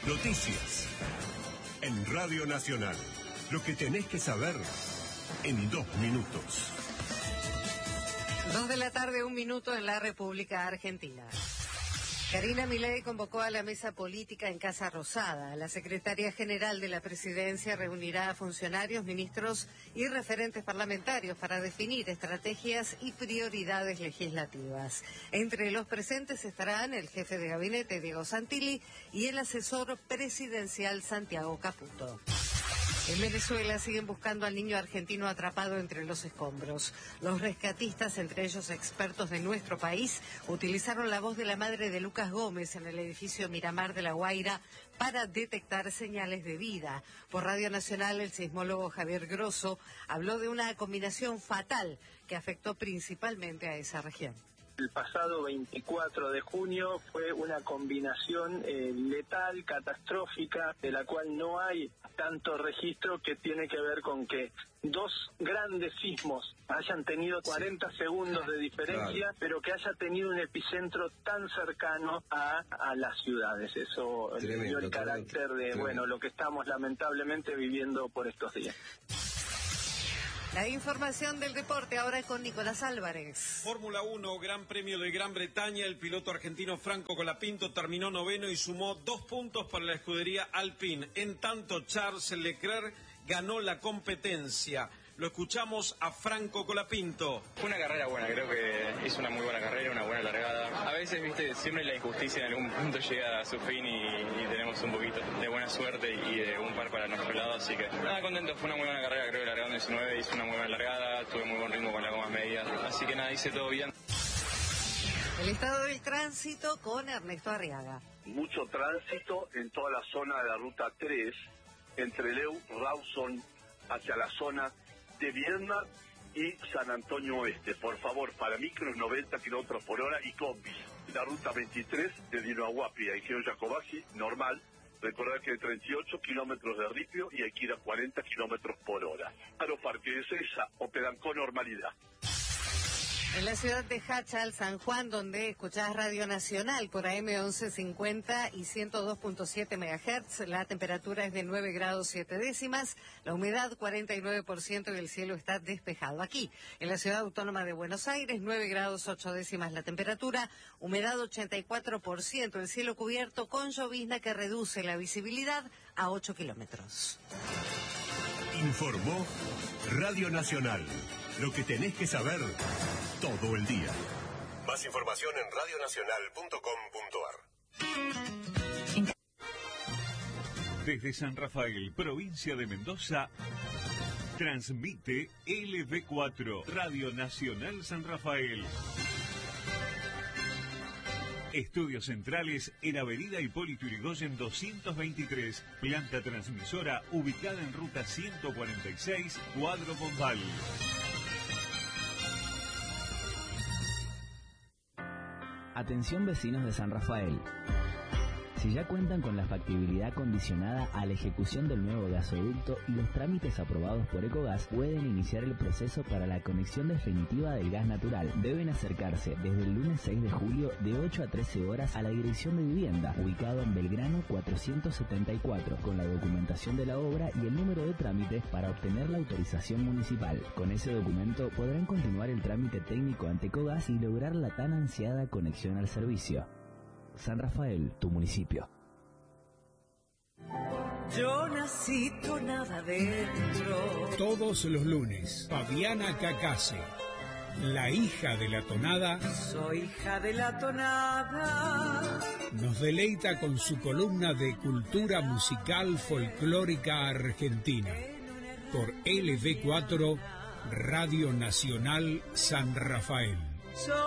Noticias. En Radio Nacional. Lo que tenés que saber en 2 minutos. 2:00 PM, en la República Argentina. Karina Milei convocó a la mesa política en Casa Rosada. La secretaria general de la presidencia reunirá a funcionarios, ministros y referentes parlamentarios para definir estrategias y prioridades legislativas. Entre los presentes estarán el jefe de gabinete, Diego Santilli, y el asesor presidencial, Santiago Caputo. En Venezuela siguen buscando al niño argentino atrapado entre los escombros. Los rescatistas, entre ellos expertos de nuestro país, utilizaron la voz de la madre de Lucas Gómez en el edificio Miramar de La Guaira para detectar señales de vida. Por Radio Nacional, el sismólogo Javier Grosso habló de una combinación fatal que afectó principalmente a esa región. El pasado 24 de junio fue una combinación letal, catastrófica, de la cual no hay tanto registro, que tiene que ver con que 2 grandes sismos hayan tenido 40 segundos de diferencia, pero que haya tenido un epicentro tan cercano a las ciudades. Eso le dio el carácter de, lo que estamos lamentablemente viviendo por estos días. La información del deporte ahora con Nicolás Álvarez. Fórmula 1, Gran Premio de Gran Bretaña. El piloto argentino Franco Colapinto terminó 9º y sumó 2 puntos para la escudería Alpine. En tanto, Charles Leclerc ganó la competencia. Lo escuchamos a Franco Colapinto. Fue una carrera buena, creo que hizo una muy buena carrera, una buena largada. A veces, siempre la injusticia en algún punto llega a su fin y tenemos un poquito de buena suerte y de un par para nuestro lado, así que nada, contento. Fue una muy buena carrera, creo que largando 19, hizo una muy buena largada, tuve muy buen ritmo con las gomas medias, así que nada, hice todo bien. El estado del tránsito con Ernesto Arriaga. Mucho tránsito en toda la zona de la ruta 3, entre Leu, Rawson, hacia la zona de Viedma y San Antonio Oeste. Por favor, para micros 90 km/h y combis. La ruta 23 de Dinoaguapi a Ingeniero Jacobacci, normal. Recordad que hay 38 kilómetros de ripio y hay que ir a 40 km/h. Aeroparque de Ezeiza operan con normalidad. En la ciudad de Hachal, San Juan, donde escuchás Radio Nacional por AM 1150 y 102.7 MHz, la temperatura es de 9 grados 7 décimas, la humedad 49% y el cielo está despejado. Aquí, en la ciudad autónoma de Buenos Aires, 9 grados 8 décimas la temperatura, humedad 84%, el cielo cubierto con llovizna que reduce la visibilidad a 8 kilómetros. Informó Radio Nacional. Lo que tenés que saber todo el día. Más información en radionacional.com.ar. Desde San Rafael, provincia de Mendoza, transmite LV4, Radio Nacional San Rafael. Estudios centrales en Avenida Hipólito Yrigoyen 223, planta transmisora ubicada en ruta 146, Cuadro Bombal. Atención vecinos de San Rafael. Si ya cuentan con la factibilidad condicionada a la ejecución del nuevo gasoducto y los trámites aprobados por Ecogas, pueden iniciar el proceso para la conexión definitiva del gas natural. Deben acercarse desde el lunes 6 de julio de 8 a 13 horas a la Dirección de Vivienda, ubicado en Belgrano 474, con la documentación de la obra y el número de trámites para obtener la autorización municipal. Con ese documento podrán continuar el trámite técnico ante Ecogas y lograr la tan ansiada conexión al servicio. San Rafael, tu municipio. Yo nací tonada adentro. Todos los lunes, Fabiana Cacase, la hija de la tonada. Soy hija de la tonada. Nos deleita con su columna de cultura musical folclórica argentina. Por LV4, Radio Nacional San Rafael.